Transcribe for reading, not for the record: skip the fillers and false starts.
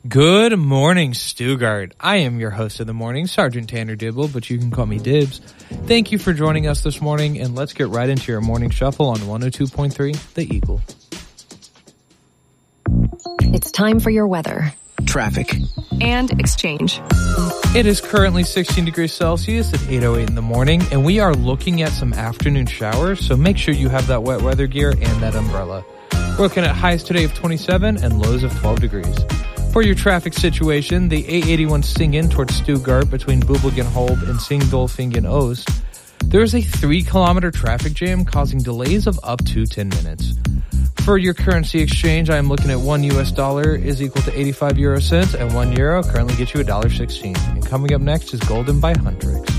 Good morning, Stuttgart. I am your host of the morning, Sergeant Tanner Dibble, but you can call me Dibs. Thank you for joining us this morning, and let's get right into your morning shuffle on 102.3 The Eagle. It's time for your weather, traffic, and exchange. It is currently 16 degrees Celsius at 8:08 in the morning, and we are looking at some afternoon showers, so make sure you have that wet weather gear and that umbrella. We're looking at highs today of 27 and lows of 12 degrees. For your traffic situation, the A81 Singen towards Stuttgart between Bubelgenholb and Singdolfingen-Ost, there is a 3-kilometer traffic jam causing delays of up to 10 minutes. For your currency exchange, I am looking at $1 is equal to 85 euro cents, and €1 currently gets you $1.16. And coming up next is Golden by Hundrix.